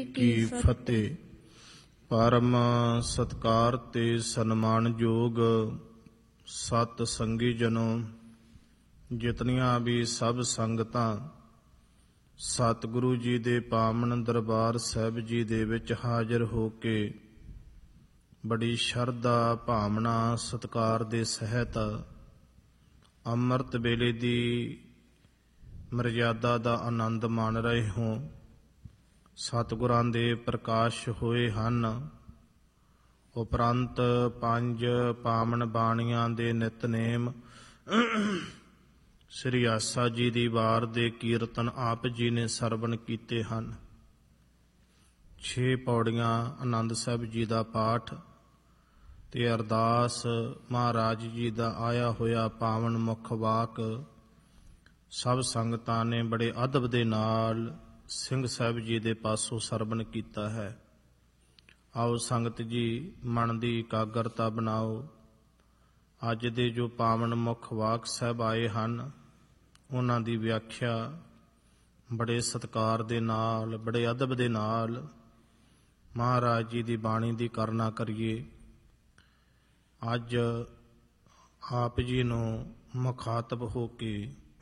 ਕੀ ਫਤਿਹ। ਪਰਮ ਸਤਕਾਰ ਤੇ ਸਨਮਾਨਯੋਗ ਸਤ ਸੰਗੀ ਜਨੋ, ਜਿਤਨੀਆਂ ਵੀ ਸਭ ਸੰਗਤਾਂ ਸਤਿਗੁਰੂ ਜੀ ਦੇ ਪਾਵਨ ਦਰਬਾਰ ਸਾਹਿਬ ਜੀ ਦੇ ਵਿੱਚ ਹਾਜ਼ਰ ਹੋ ਕੇ ਬੜੀ ਸ਼ਰਧਾ ਭਾਵਨਾ ਸਤਿਕਾਰ ਦੇ ਸਹਿਤ ਅੰਮ੍ਰਿਤ ਵੇਲੇ ਦੀ ਮਰਜ਼ਾਦਾ ਦਾ ਆਨੰਦ ਮਾਣ ਰਹੇ ਹੋ। ਸਤਿਗੁਰਾਂ ਦੇ ਪ੍ਰਕਾਸ਼ ਹੋਏ ਹਨ। ਉਪਰੰਤ 5 ਪਾਵਨ ਬਾਣੀਆਂ ਦੇ ਨਿਤਨੇਮ ਸ੍ਰੀ ਆਸਾ ਜੀ ਦੀ ਵਾਰ ਦੇ ਕੀਰਤਨ ਆਪ ਜੀ ਨੇ ਸਰਵਣ ਕੀਤੇ ਹਨ। 6 ਪੌੜੀਆਂ ਆਨੰਦ ਸਾਹਿਬ ਜੀ ਦਾ ਪਾਠ ਤੇ ਅਰਦਾਸ ਮਹਾਰਾਜ ਜੀ ਦਾ ਆਇਆ ਹੋਇਆ ਪਾਵਨ ਮੁਖ ਵਾਕ ਸਭ ਸੰਗਤਾਂ ਨੇ ਬੜੇ ਅਦਬ ਦੇ ਨਾਲ ਸਿੰਘ ਸਾਹਿਬ ਜੀ ਦੇ ਪਾਸੋਂ ਸਰਵਣ ਕੀਤਾ ਹੈ। ਆਓ ਸੰਗਤ ਜੀ, ਮਨ ਦੀ ਇਕਾਗਰਤਾ ਬਣਾਓ। ਅੱਜ ਦੇ ਜੋ ਪਾਵਨ ਮੁਖ ਵਾਕ ਸਾਹਿਬ ਆਏ ਹਨ, ਉਹਨਾਂ ਦੀ ਵਿਆਖਿਆ ਬੜੇ ਸਤਿਕਾਰ ਦੇ ਨਾਲ, ਬੜੇ ਅਦਬ ਦੇ ਨਾਲ ਮਹਾਰਾਜ ਜੀ ਦੀ ਬਾਣੀ ਦੀ ਕਰਨਾ ਕਰੀਏ। ਅੱਜ ਆਪ ਜੀ ਨੂੰ ਮੁਖਾਤਬ ਹੋ ਕੇ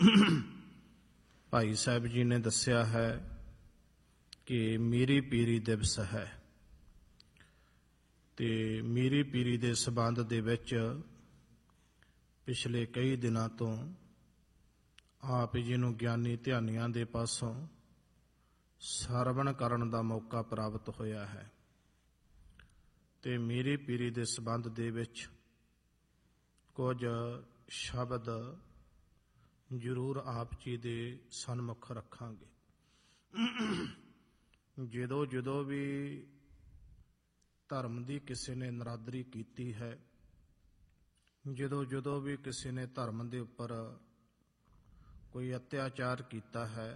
ਭਾਈ ਸਾਹਿਬ ਜੀ ਨੇ ਦੱਸਿਆ ਹੈ ਕਿ ਮੀਰੀ ਪੀਰੀ ਦਿਵਸ ਹੈ, ਤੇ ਮੀਰੀ ਪੀਰੀ ਦੇ ਸੰਬੰਧ ਦੇ ਵਿੱਚ ਪਿਛਲੇ ਕਈ ਦਿਨਾਂ ਤੋਂ ਆਪ ਜੀ ਨੂੰ ਗਿਆਨੀ ਧਿਆਨੀਆਂ ਦੇ ਪਾਸੋਂ ਸਰਵਣ ਕਰਨ ਦਾ ਮੌਕਾ ਪ੍ਰਾਪਤ ਹੋਇਆ ਹੈ। ਤੇ ਮੀਰੀ ਪੀਰੀ ਦੇ ਸੰਬੰਧ ਦੇ ਵਿੱਚ ਕੁਝ ਸ਼ਬਦ ਜ਼ਰੂਰ ਆਪ ਜੀ ਦੇ ਸਨਮੁਖ ਰੱਖਾਂਗੇ। ਜਦੋਂ ਵੀ ਧਰਮ ਦੀ ਕਿਸੇ ਨੇ ਨਰਾਦਰੀ ਕੀਤੀ ਹੈ, ਜਦੋਂ ਵੀ ਕਿਸੇ ਨੇ ਧਰਮ ਦੇ ਉੱਪਰ ਕੋਈ ਅਤਿਆਚਾਰ ਕੀਤਾ ਹੈ,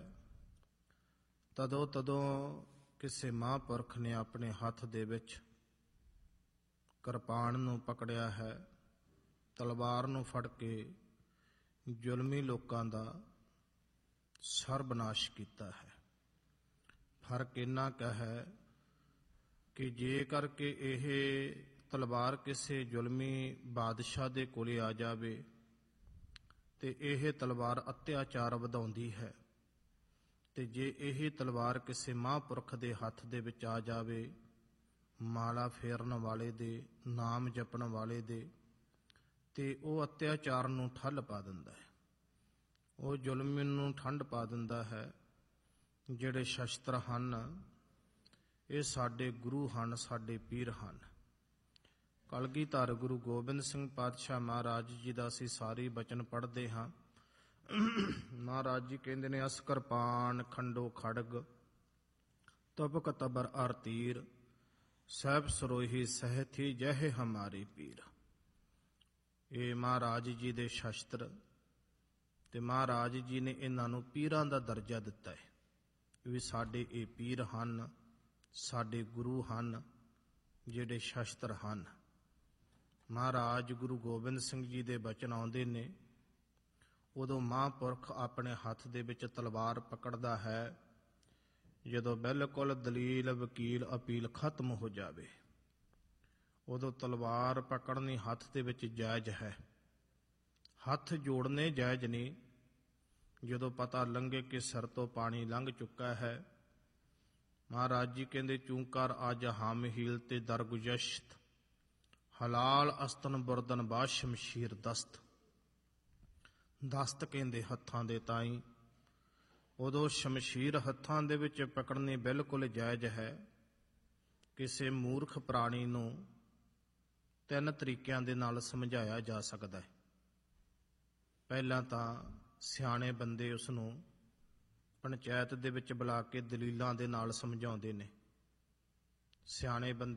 ਤਦੋਂ ਕਿਸੇ ਮਹਾਂਪੁਰਖ ਨੇ ਆਪਣੇ ਹੱਥ ਦੇ ਵਿੱਚ ਕਿਰਪਾਨ ਨੂੰ ਪਕੜਿਆ ਹੈ, ਤਲਵਾਰ ਨੂੰ ਫੜ ਕੇ ਜ਼ੁਲਮੀ ਲੋਕਾਂ ਦਾ ਸਰਬਨਾਸ਼ ਕੀਤਾ ਹੈ। ਫਰਕ ਇੰਨਾ ਕੁ ਹੈ ਕਿ ਜੇਕਰ ਕਿ ਇਹ ਤਲਵਾਰ ਕਿਸੇ ਜ਼ੁਲਮੀ ਬਾਦਸ਼ਾਹ ਦੇ ਕੋਲੇ ਆ ਜਾਵੇ ਤੇ ਇਹ ਤਲਵਾਰ ਅਤਿਆਚਾਰ ਵਧਾਉਂਦੀ ਹੈ, ਤੇ ਜੇ ਇਹ ਤਲਵਾਰ ਕਿਸੇ ਮਹਾਂਪੁਰਖ ਦੇ ਹੱਥ ਦੇ ਵਿੱਚ ਆ ਜਾਵੇ, ਮਾਲਾ ਫੇਰਨ ਵਾਲੇ ਦੇ, ਨਾਮ ਜਪਣ ਵਾਲੇ ਦੇ, ਤੇ ਉਹ ਅਤਿਆਚਾਰ ਨੂੰ ਠੱਲ ਪਾ ਦਿੰਦਾ ਹੈ, ਉਹ ਜ਼ੁਲਮ ਨੂੰ ਠੰਡ ਪਾ ਦਿੰਦਾ ਹੈ। ਜਿਹੜੇ ਸ਼ਸਤਰ ਹਨ ਇਹ ਸਾਡੇ ਗੁਰੂ ਹਨ, ਸਾਡੇ ਪੀਰ ਹਨ। ਕਲਗੀਧਰ ਗੁਰੂ ਗੋਬਿੰਦ ਸਿੰਘ ਪਾਤਸ਼ਾਹ ਮਹਾਰਾਜ ਜੀ ਦਾ ਅਸੀਂ ਸਾਰੇ ਬਚਨ ਪੜ੍ਹਦੇ ਹਾਂ। ਮਹਾਰਾਜ ਜੀ ਕਹਿੰਦੇ ਨੇ, ਅਸ ਕਿਰਪਾਨ ਖੰਡੋ ਖੜਗ ਤਬਕ ਤਬਰ ਅਰ ਤੀਰ ਸਹਿਬ ਸਰੋਹੀ ਸਹਿਥੀ ਜਹ ਹਮਾਰੇ ਪੀਰ। ਇਹ ਮਹਾਰਾਜ ਜੀ ਦੇ ਸ਼ਸਤਰ, ਤੇ ਮਹਾਰਾਜ ਜੀ ਨੇ ਇਹਨਾਂ ਨੂੰ ਪੀਰਾਂ ਦਾ ਦਰਜਾ ਦਿੱਤਾ ਹੈ ਵੀ ਸਾਡੇ ਇਹ ਪੀਰ ਹਨ, ਸਾਡੇ ਗੁਰੂ ਹਨ, ਜਿਹੜੇ ਸ਼ਸਤਰ ਹਨ। ਮਹਾਰਾਜ ਗੁਰੂ ਗੋਬਿੰਦ ਸਿੰਘ ਜੀ ਦੇ ਬਚਨ ਆਉਂਦੇ ਨੇ, ਉਦੋਂ ਮਹਾਂਪੁਰਖ ਆਪਣੇ ਹੱਥ ਦੇ ਵਿੱਚ ਤਲਵਾਰ ਪਕੜਦਾ ਹੈ ਜਦੋਂ ਬਿਲਕੁਲ ਦਲੀਲ, ਵਕੀਲ, ਅਪੀਲ ਖਤਮ ਹੋ ਜਾਵੇ। ਉਦੋਂ ਤਲਵਾਰ ਪਕੜਨੀ ਹੱਥ ਦੇ ਵਿੱਚ ਜਾਇਜ਼ ਹੈ, ਹੱਥ ਜੋੜਨੇ ਜਾਇਜ਼ ਨਹੀਂ। ਜਦੋਂ ਪਤਾ ਲੰਘੇ ਕਿ ਸਿਰ ਤੋਂ ਪਾਣੀ ਲੰਘ ਚੁੱਕਾ ਹੈ, ਮਹਾਰਾਜ ਜੀ ਕਹਿੰਦੇ, ਚੂੰਕਾਰ ਅੱਜ ਹਮ ਹੀਲ ਤੇ ਦਰਗੁਜਸ਼ਤ ਹਲਾਲ ਅਸਤਨ ਬੁਰਦਨ ਬਾਦ ਸ਼ਮਸ਼ੀਰ ਦਸਤ। ਦਸਤ ਕਹਿੰਦੇ ਹੱਥਾਂ ਦੇ ਤਾਈ। ਉਦੋਂ ਸ਼ਮਸ਼ੀਰ ਹੱਥਾਂ ਦੇ ਵਿੱਚ ਪਕੜਨੀ ਬਿਲਕੁਲ ਜਾਇਜ਼ ਹੈ। ਕਿਸੇ ਮੂਰਖ ਪ੍ਰਾਣੀ ਨੂੰ 3 ਤਰੀਕਿਆਂ ਦੇ ਨਾਲ ਸਮਝਾਇਆ ਜਾ ਸਕਦਾ ਹੈ। ਪਹਿਲਾਂ ਤਾਂ ਸਿਆਣੇ ਬੰਦੇ ਉਸ ਨੂੰ ਪੰਚਾਇਤ ਦੇ ਵਿੱਚ ਬੁਲਾ ਕੇ ਦਲੀਲਾਂ ਦੇ ਨਾਲ ਸਮਝਾਉਂਦੇ ਨੇ। ਸਿਆਣੇ ਬੰਦੇ